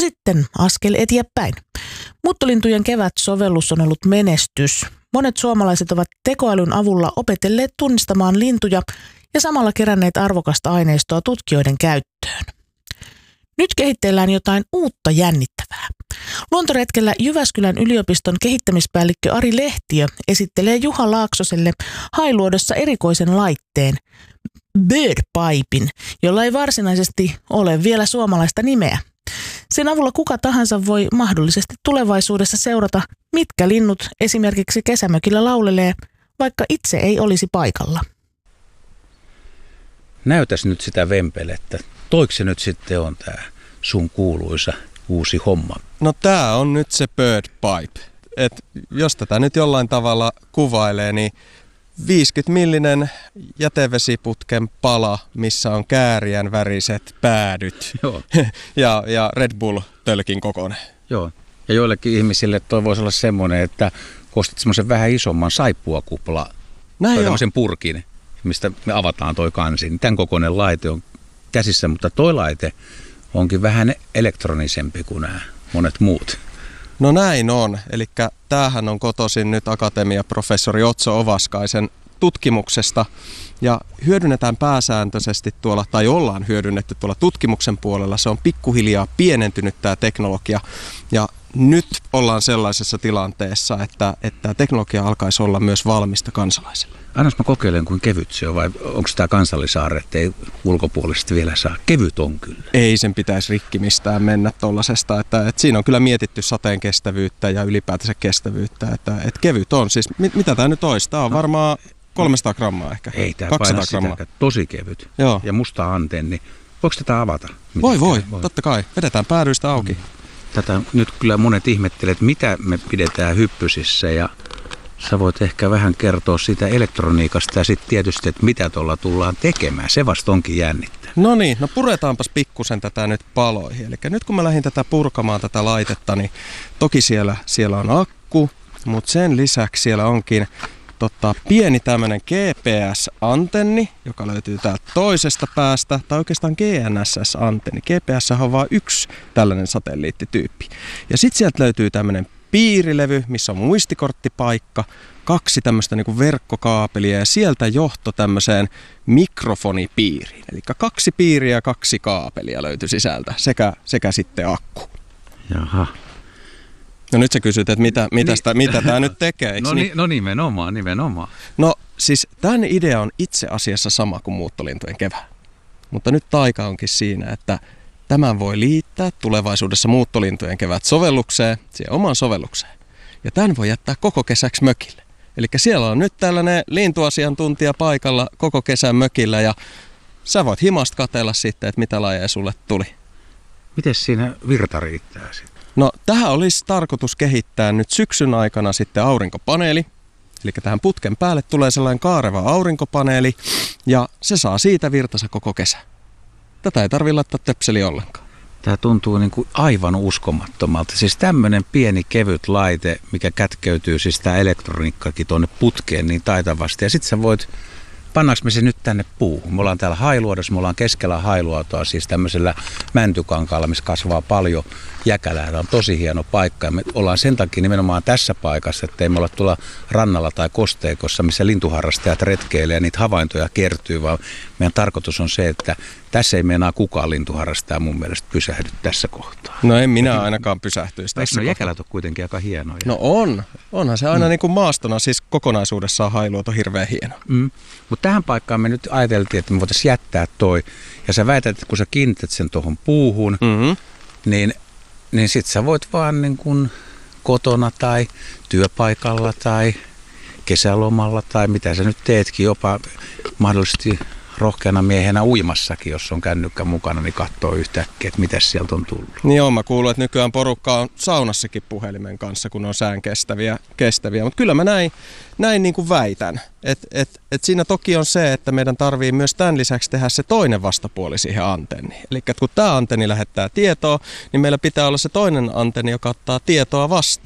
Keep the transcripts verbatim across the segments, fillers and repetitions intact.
sitten askel eteenpäin. Muuttolintujen kevät-sovellus on ollut menestys. Monet suomalaiset ovat tekoälyn avulla opetelleet tunnistamaan lintuja ja samalla keränneet arvokasta aineistoa tutkijoiden käyttöön. Nyt kehitteillään jotain uutta jännittävää. Luontoretkellä Jyväskylän yliopiston kehittämispäällikkö Ari Lehtiö esittelee Juha Laaksoselle Hailuodossa erikoisen laitteen, Birdpipin, jolla ei varsinaisesti ole vielä suomalaista nimeä. Sen avulla kuka tahansa voi mahdollisesti tulevaisuudessa seurata, mitkä linnut esimerkiksi kesämökillä laulelee, vaikka itse ei olisi paikalla. Näytäs nyt sitä vempelettä. Toiko se nyt sitten on tää sun kuuluisa uusi homma? No tää on nyt se Birdpipe. Et jos tätä nyt jollain tavalla kuvailee, niin viisikymmentä millinen jätevesiputken pala, missä on kääriän väriset päädyt Joo. ja, ja Red Bull-tölkin kokoinen. Joo, ja joillekin ihmisille toi voisi olla semmoinen, että ostit semmoisen vähän isomman saippuakupla Näin tai jo. tämmöisen purkin, mistä me avataan toi kansi. Tämän kokoinen laite on käsissä, mutta toi laite onkin vähän elektronisempi kuin nämä monet muut. No näin on. Eli tämähän on kotoisin nyt akatemiaprofessori Otso Ovaskaisen tutkimuksesta ja hyödynnetään pääsääntöisesti tuolla, tai ollaan hyödynnetty tuolla tutkimuksen puolella. Se on pikkuhiljaa pienentynyt tämä teknologia ja nyt ollaan sellaisessa tilanteessa, että, että teknologia alkaisi olla myös valmista kansalaisille. Annas mä kokeilen, kuin kevyt se on, vai onko tämä kansallisaarre, että ei ulkopuolisesti vielä saa? Kevyt on kyllä. Ei sen pitäisi rikki mistään mennä tollasesta, että, että siinä on kyllä mietitty sateen kestävyyttä ja ylipäätänsä kestävyyttä, että, että kevyt on. Siis mit, mitä tämä nyt olisi? Tämä on no, varmaan kolmesataa grammaa ehkä. Ei tämä kaksisataa paina grammaa. Sitä, tosi kevyt. Joo. Ja musta antenni. Voiko tätä avata? Miten Voi voi, voi, totta kai. Vedetään päädyistä auki. Tätä nyt kyllä monet ihmettelee, että mitä me pidetään hyppysissä ja sä voit ehkä vähän kertoa siitä elektroniikasta ja sitten tietysti, että mitä tuolla tullaan tekemään. Se vasta onkin jännittää. No niin, no puretaanpas pikkusen tätä nyt paloihin. Eli nyt kun mä lähdin tätä purkamaan tätä laitetta, niin toki siellä, siellä on akku, mutta sen lisäksi siellä onkin tota, pieni tämmöinen G P S-antenni, joka löytyy täältä toisesta päästä, tai oikeastaan G N S S-antenni. G P S on vain yksi tällainen satelliittityyppi. Ja sitten sieltä löytyy tämmöinen piirilevy, missä on muistikorttipaikka, kaksi tämmöistä niin kuin verkkokaapelia ja sieltä johto tämmöiseen mikrofonipiiriin. Eli kaksi piiriä ja kaksi kaapelia löytyy sisältä sekä, sekä sitten akku. Jaha. No nyt sä kysyt, että mitä, mitä, Niin. sitä, mitä tämä nyt tekee, No, niin, no nimenomaan, nimenomaan. No siis tämän idea on itse asiassa sama kuin muuttolintujen kevään. Mutta nyt taika onkin siinä, että tämän voi liittää tulevaisuudessa muuttolintujen kevät sovellukseen, siihen omaan sovellukseen. Ja tämän voi jättää koko kesäksi mökille. Eli siellä on nyt tällainen lintuasiantuntija paikalla koko kesän mökillä ja sä voit himasta katsella sitten, että mitä lajeja sulle tuli. Miten siinä virta riittää sitten? No tähän olisi tarkoitus kehittää nyt syksyn aikana sitten aurinkopaneeli. Eli tähän putken päälle tulee sellainen kaareva aurinkopaneeli ja se saa siitä virtansa koko kesä. Tätä ei tarvitse laittaa töpseli ollenkaan. Tämä tuntuu niin kuin aivan uskomattomalta. Siis tämmöinen pieni kevyt laite, mikä kätkeytyy siis tämä elektroniikkakin tuonne putkeen niin taitavasti. Ja sitten sä voit, pannaanko me se nyt tänne puuhun? Me ollaan täällä Hailuodossa, me ollaan keskellä Hailuotoa, siis tämmöisellä mäntykankaalla, missä kasvaa paljon jäkälää. Tämä on tosi hieno paikka ja me ollaan sen takia nimenomaan tässä paikassa, että ei me olla tuolla rannalla tai kosteikossa, missä lintuharrastajat retkeilee ja niitä havaintoja kertyy, vaan meidän tarkoitus on se, että tässä ei meinaa kukaan lintuharrastaja mun mielestä pysähdy tässä kohtaa. No en minä ainakaan pysähtyisi tässä. Eikö no jäkälät on kuitenkin aika hienoja? No on. Onhan se aina mm. niin kuin maastona, siis kokonaisuudessaan Hailuoto hirveän hieno. Mm. Mutta tähän paikkaan me nyt ajateltiin, että me voitaisiin jättää toi. Ja sä väität, että kun sä kiinnität sen tuohon puuhun, mm-hmm. niin, niin sit sä voit vaan niin kuin kotona tai työpaikalla tai kesälomalla tai mitä sä nyt teetkin, jopa mahdollisesti rohkeana miehenä uimassakin, jos on kännykkä mukana, niin katsoo yhtäkkiä, että mitä sieltä on tullut. Niin on, mä kuulun, että nykyään porukka on saunassakin puhelimen kanssa, kun on sään kestäviä. kestäviä. Mutta kyllä mä näin, näin niin kuin väitän. Että et, et siinä toki on se, että meidän tarvii myös tämän lisäksi tehdä se toinen vastapuoli siihen antenniin. Eli kun tämä antenni lähettää tietoa, niin meillä pitää olla se toinen antenni, joka ottaa tietoa vastaan.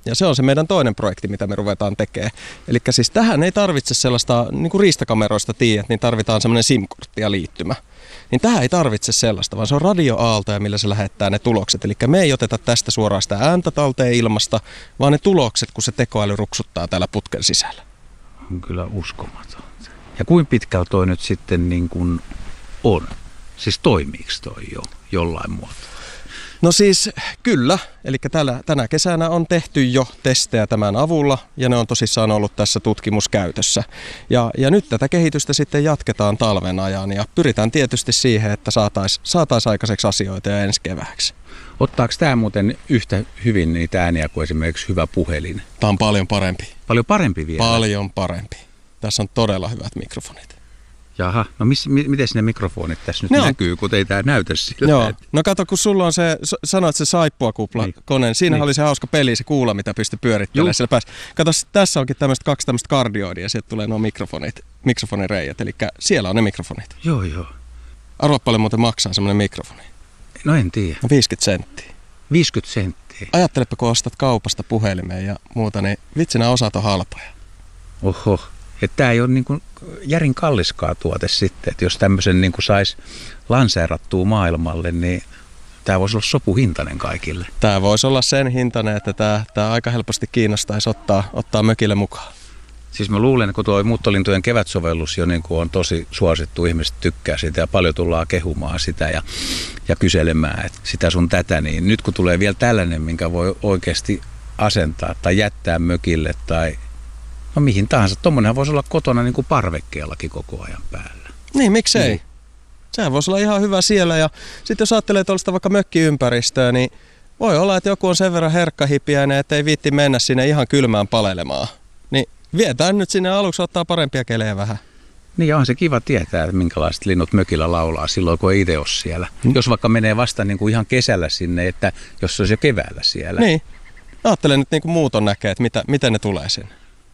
ja se on se meidän toinen projekti, mitä me ruvetaan tekemään. Eli siis tähän ei tarvitse sellaista, niin kuin riistakameroista tiedät, niin tarvitaan semmoinen SIM-kortti ja liittymä. Niin tähän ei tarvitse sellaista, vaan se on radioaaltoja, millä se lähettää ne tulokset. Eli me ei oteta tästä suoraan sitä ääntä talteen ilmasta, vaan ne tulokset, kun se tekoäly ruksuttaa täällä putken sisällä. On kyllä uskomaton. Ja kuinka pitkällä toi nyt sitten niin kuin on? Siis toimiiko toi jo jollain muotoa? No siis kyllä, eli tällä, tänä kesänä on tehty jo testejä tämän avulla ja ne on tosissaan ollut tässä tutkimuskäytössä. Ja, ja nyt tätä kehitystä sitten jatketaan talven ajan ja pyritään tietysti siihen, että saataisiin saatais aikaiseksi asioita ja ensi kevääksi. Ottaako tämä muuten yhtä hyvin niitä ääniä kuin esimerkiksi hyvä puhelin? Tämä on paljon parempi. Paljon parempi vielä? Paljon parempi. Tässä on todella hyvät mikrofonit. Jaha, no miss, mi, miten ne mikrofonit tässä nyt ne näkyy, on, kun ei tämä näytä siltä? Joo, no kato, kun sulla on se, sanoit se saippuakupla niin. kone, siinä niin. oli se hauska peli, se kuula, mitä pystyi pyörittelemään siellä päässä. Kato, tässä onkin tämmöistä kaksi tämmöistä kardioidia, ja sieltä tulee nuo mikrofonit, mikrofonireijät, eli siellä on ne mikrofonit. Joo, joo. Arvoa paljon muuten maksaa semmoinen mikrofoni. No en tiedä. No viisikymmentä senttiä. viisikymmentä senttiä? Ajattelepa, kun ostat kaupasta puhelimeen ja muuta, niin vitsi, nämä osat on halpoja. Oho. Että tämä ei ole niin kuin järin kalliskaa tuote sitten, että jos tämmöisen niin kuin saisi lanseerattua maailmalle, niin tämä voisi olla sopuhintainen kaikille. Tämä voisi olla sen hintainen, että tämä, tämä aika helposti kiinnostaisi ottaa, ottaa mökille mukaan. Siis mä luulen, että kun tuo muuttolintujen kevätsovellus jo niin kuin on tosi suosittu, ihmiset tykkää sitä ja paljon tullaan kehumaan sitä ja, ja kyselemään että sitä sun tätä, niin nyt kun tulee vielä tällainen, minkä voi oikeasti asentaa tai jättää mökille tai no mihin tahansa. Tuommoinenhan voisi olla kotona niin kuin parvekkeellakin koko ajan päällä. Niin, miksei? Niin. Sehän voisi olla ihan hyvä siellä. Ja sitten jos ajattelee tuollaista vaikka mökkiympäristöä, niin voi olla, että joku on sen verran herkkahipiäinen, että ei viitti mennä sinne ihan kylmään palelemaan. Niin vietään nyt sinne aluksi ottaa parempia kelejä vähän. Niin on se kiva tietää, että minkälaiset linnut mökillä laulaa silloin, kun ei itse ole siellä. Hmm. Jos vaikka menee vasta niin kuin ihan kesällä sinne, että jos se olisi jo keväällä siellä. Niin. Ajattelen nyt niin kuin muuton näkee, että mitä, miten ne tulee sinne.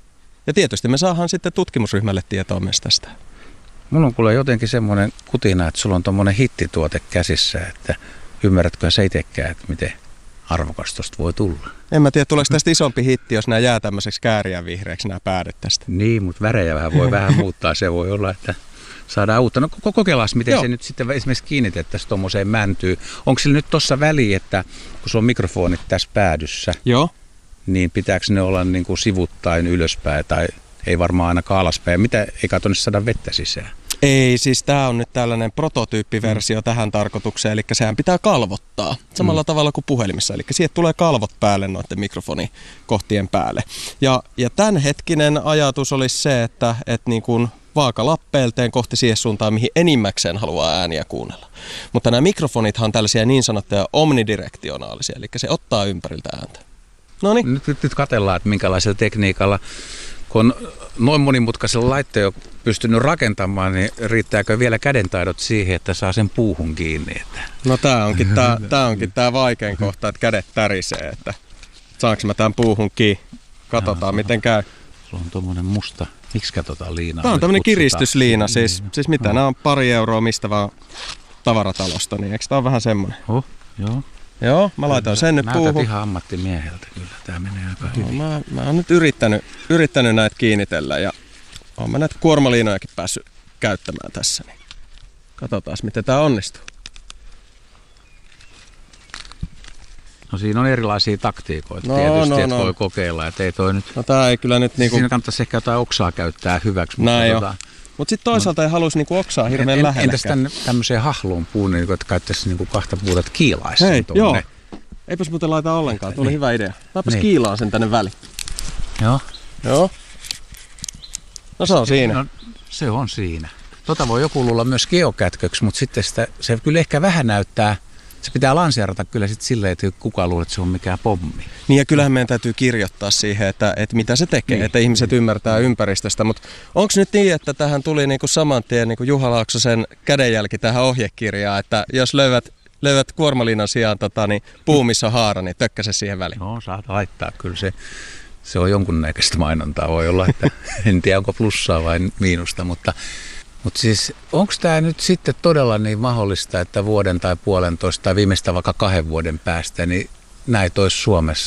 Ja tietysti me saadaan sitten tutkimusryhmälle tietoa myös tästä. Mulla on kuule jotenkin semmoinen kutina, että sulla on tommonen hittituote käsissä, että ymmärrätkö sä itsekään, että miten arvokas tosta voi tulla? En mä tiedä, tuleeko tästä isompi hitti, jos nämä jää tämmöiseksi kääriän vihreäksi nämä päädet tästä. Niin, mutta värejä vähän voi vähän muuttaa. Se voi olla, että saadaan uutta. No kokeillaan, miten Joo. se nyt sitten esimerkiksi kiinnitettäisiin tuommoiseen mäntyyn. Onko sillä nyt tuossa väliä, että kun sulla on mikrofonit tässä päädyssä, Joo. niin pitääkö ne olla niin kuin sivuttain ylöspäin tai ei varmaan ainakaan alaspäin? Mitä, eikä tuonne saada vettä sisään? Ei, siis tämä on nyt tällainen prototyyppiversio mm. tähän tarkoitukseen, eli sehän pitää kalvottaa samalla mm. tavalla kuin puhelimissa, eli siihen tulee kalvot päälle noiden mikrofonikohtien päälle. Ja, ja tämänhetkinen ajatus olisi se, että, että niin kuin vaakalappeelteen kohti siihen suuntaan, mihin enimmäkseen haluaa ääniä kuunnella. Mutta nämä mikrofonithan on tällaisia niin sanottuja omnidirektionaalisia, eli se ottaa ympäriltä ääntä. Noniin. Nyt, nyt, nyt katsellaan, että minkälaisella tekniikalla, kun on noin monimutkaisella laitteen jo pystynyt rakentamaan, niin riittääkö vielä kädentaidot siihen, että saa sen puuhun kiinni? Että... No tämä onkin tämä, tämä onkin tämä vaikein kohta, että kädet tärisee, että saanko mä tämän puuhun kiinni? Katsotaan, no, miten käy. Sulla on tuommoinen musta, miksi katsotaan liinaa? Tämä on tämmöinen kiristysliina, siis, siis mitä, no. Nämä on pari euroa mistä vaan tavaratalosta, niin eikö tämä ole vähän semmoinen? Oh, joo. Joo, mä laitan sen nyt puuhun. Näytät ihan ammattimieheltä kyllä, tää menee aika hyvin. No, mä, mä oon nyt yrittänyt, yrittänyt näitä kiinnitellä ja oon mä näitä kuormaliinojakin päässyt käyttämään tässä. Niin katsotaan, miten tää onnistuu. No siinä on erilaisia taktiikoita no, tietysti, no, että no. voi kokeilla, että ei toi nyt... No tää ei kyllä nyt niinku... Siinä kannattaisi ehkä jotain oksaa käyttää hyväksi. Näin mutta tota... Mutta sitten toisaalta no, ei haluaisi niinku oksaa hirveän en, lähellä. Entäs tänne tämmöiseen hahluun puun, niin että käyttäisi niinku kahta puuta, että kiilaisi Hei, sen joo. Eipäs muuten laita ollenkaan. Tuo oli hyvä idea. Mäpäs niin. Kiilaan sen tänne väliin. Joo. Joo. No se on siinä. No, se on siinä. Tota voi joku luulla myös geokätköksi, mutta sitten sitä, se kyllä ehkä vähän näyttää, se pitää lanseerata kyllä sitten silleen, että kukaan luulee, että se on mikään pommi. Niin ja kyllähän meidän täytyy kirjoittaa siihen, että, että mitä se tekee, niin, että ihmiset niin. ymmärtää ympäristöstä. Mutta onko nyt niin, että tähän tuli niinku saman tien niinku Juha Laaksosen kädenjälki tähän ohjekirjaan, että jos löydät, löydät kuormaliinan sijaan tota, niin puu, missä on haara, niin tökkä se siihen väliin? No saat laittaa kyllä se. Se on jonkunnäköistä mainontaa. Voi olla, että en tiedä onko plussaa vai miinusta, mutta... Mutta siis onko tämä nyt sitten todella niin mahdollista, että vuoden tai puolentoista tai viimeistään vaikka kahden vuoden päästä, niin näitä olisi Suomessa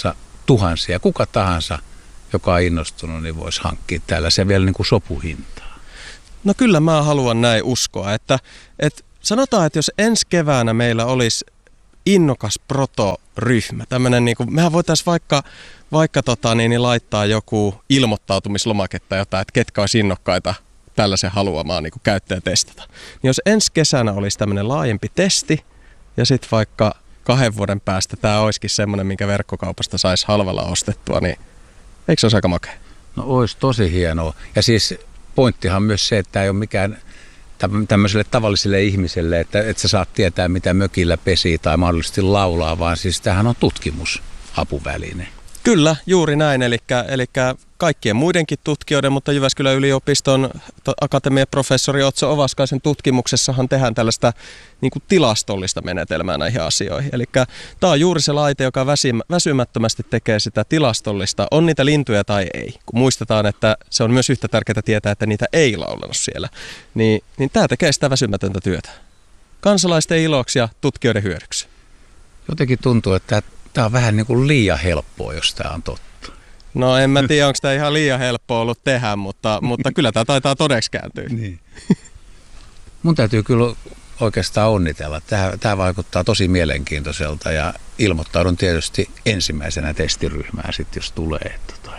tuhansia. Kuka tahansa, joka on innostunut, niin voisi hankkia tällaisia vielä niin kuin sopuhintaa. No kyllä mä haluan näin uskoa, että, että sanotaan, että jos ensi keväänä meillä olisi innokas proto-ryhmä, tämmöinen niin kuin, mehän voitaisiin vaikka, vaikka tota, niin, niin laittaa joku ilmoittautumislomaketta jotain, että ketkä olisi innokkaita tällaisen haluamaan niin kuin käyttää ja testata. Niin jos ensi kesänä olisi tämmöinen laajempi testi ja sitten vaikka kahden vuoden päästä tämä olisikin semmoinen, minkä verkkokaupasta saisi halvalla ostettua, niin eikö se olisi aika makea? No olisi tosi hienoa. Ja siis pointtihan on myös se, että tämä ei ole mikään tämmöiselle tavalliselle ihmiselle, että, että sä saat tietää, mitä mökillä pesii tai mahdollisesti laulaa, vaan siis tämähän on tutkimusapuväline. Kyllä, juuri näin. Eli, eli kaikkien muidenkin tutkijoiden, mutta Jyväskylän yliopiston akatemian professori Otso Ovaskaisen tutkimuksessahan tehdään tällaista niin kuin tilastollista menetelmää näihin asioihin. Eli tämä on juuri se laite, joka väsymättömästi tekee sitä tilastollista, on niitä lintuja tai ei. Kun muistetaan, että se on myös yhtä tärkeää tietää, että niitä ei laulanut siellä, niin, niin tämä tekee sitä väsymätöntä työtä. Kansalaisten iloksi ja tutkijoiden hyödyksi. Jotenkin tuntuu, että tämä on vähän niin kuin liian helppoa, jos tämä on totta. No en mä tiedä, onko tämä ihan liian helppoa ollut tehdä, mutta, mutta kyllä tämä taitaa todeksi kääntyä. Niin. Mun täytyy kyllä oikeastaan onnitella. Tämä, tämä vaikuttaa tosi mielenkiintoiselta ja ilmoittaudun tietysti ensimmäisenä testiryhmään sitten, jos tulee. Tota,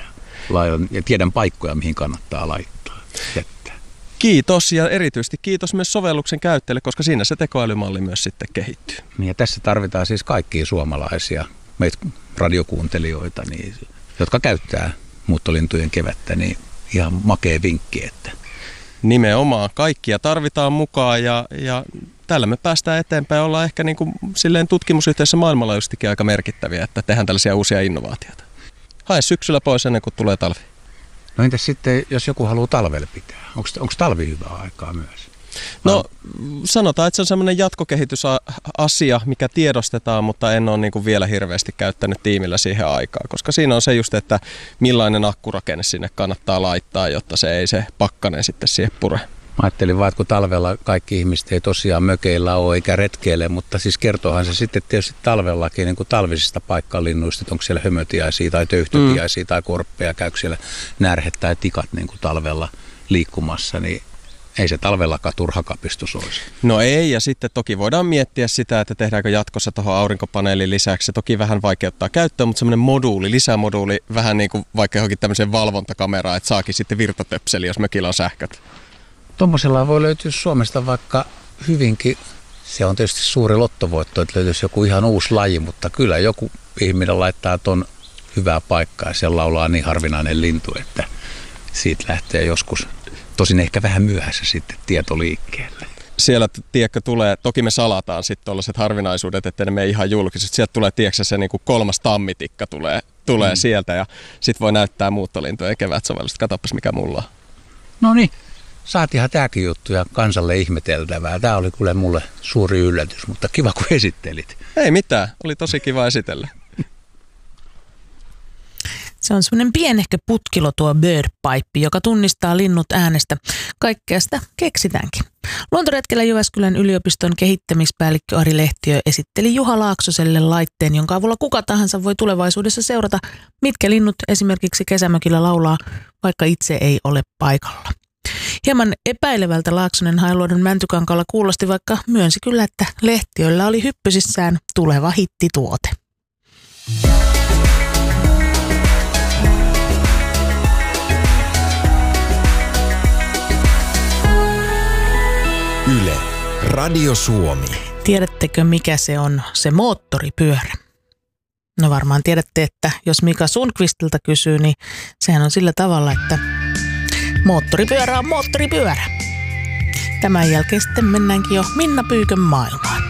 ja tiedän paikkoja, mihin kannattaa laittaa. Jättää. Kiitos ja erityisesti kiitos myös sovelluksen käyttäjille, koska siinä se tekoälymalli myös sitten kehittyy. Niin ja tässä tarvitaan siis kaikkia suomalaisia, meitä radiokuuntelijoita, niin, jotka käyttää muuttolintujen kevättä, niin ihan makea vinkki, että nimenomaan kaikkia tarvitaan mukaan ja, ja tällä me päästään eteenpäin. Ollaan ehkä niin kuin silleen tutkimusyhteisössä maailmanlaajuisestikin aika merkittäviä, että tehdään tällaisia uusia innovaatioita. Hae syksyllä pois ennen kuin tulee talvi. No entäs sitten, jos joku haluaa talvella pitää? Onko, onko talvi hyvää aikaa myös? No sanotaan, että se on semmoinen jatkokehitysasia, mikä tiedostetaan, mutta en ole niin kuin vielä hirveästi käyttänyt tiimillä siihen aikaa, koska siinä on se just, että millainen akkurakenne sinne kannattaa laittaa, jotta se ei se pakkanen sitten siihen pure. Mä ajattelin vaan, että kun talvella kaikki ihmiset ei tosiaan mökeillä ole eikä retkeile, mutta siis kertoohan se sitten tietysti talvellakin niin kuin talvisista paikkalinnuista, että onko siellä hömötiaisia tai töyhtötiaisia mm. tai korppeja, käykö siellä närhet tai tikat niin kuin talvella liikkumassa, niin ei se talvellakaan turha kapistus olisi. No ei, ja sitten toki voidaan miettiä sitä, että tehdäänkö jatkossa tuohon aurinkopaneelin lisäksi. Se toki vähän vaikeuttaa käyttöä, mutta semmoinen moduuli, lisämoduuli, vähän niin kuin vaikka johonkin tämmöiseen valvontakameraan, että saakin sitten virtatöpseli, jos mökillä on sähköt. Tuommoisella voi löytyä Suomesta vaikka hyvinkin, se on tietysti suuri lottovoitto, että löytyisi joku ihan uusi laji, mutta kyllä joku ihminen laittaa ton hyvää paikkaa ja siellä laulaa niin harvinainen lintu, että siitä lähtee joskus, tosin ehkä vähän myöhässä sitten tieto liikkeelle. Siellä, tiedätkö, tulee, toki me salataan sitten tuollaiset harvinaisuudet, että ne mene ihan julkisesti. Sieltä tulee, tiedätkö, se niin kuin kolmas tammitikka tulee, tulee mm. sieltä ja sitten voi näyttää muuttolintujen kevätsovellusta. Katsopas mikä mulla on. No niin. Saatiinhan tämäkin juttu ja kansalle ihmeteltävää. Tämä oli kyllä mulle suuri yllätys, mutta kiva kun esittelit. Ei mitään, oli tosi kiva esitellä. Se on semmoinen pienehkö putkilo tuo birdpipe, joka tunnistaa linnut äänestä. Kaikkea sitä keksitäänkin. Luontoretkellä Jyväskylän yliopiston kehittämispäällikkö Ari Lehtiö esitteli Juha Laaksoselle laitteen, jonka avulla kuka tahansa voi tulevaisuudessa seurata, mitkä linnut esimerkiksi kesämökillä laulaa, vaikka itse ei ole paikalla. Hieman epäilevältä Laaksonen Hailuodon Mäntykankaalla kuulosti, vaikka myönsi kyllä, että Lehtiöllä oli hyppysissään tuleva hittituote. Yle, Radio Suomi. Tiedättekö, mikä se on se moottoripyörä? No varmaan tiedätte, että jos Mika Sundqvistilta kysyy, niin sehän on sillä tavalla, että moottoripyörä on moottoripyörä. Tämän jälkeen sitten mennäänkin jo Minna Pyykön maailmaan.